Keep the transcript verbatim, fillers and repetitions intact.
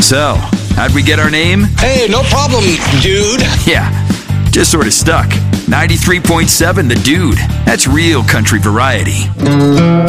So, how'd we get our name? Hey, no problem, dude. Yeah, just sort of stuck. ninety-three point seven The Dude. That's real country variety.